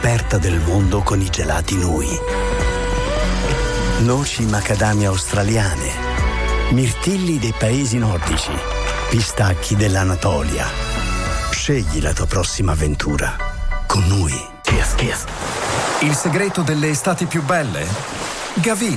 scoperta del mondo con i gelati Nui. Noci macadamia australiane, mirtilli dei paesi nordici, pistacchi dell'Anatolia. Scegli la tua prossima avventura con Nui. Il segreto delle estati più belle? Gavin.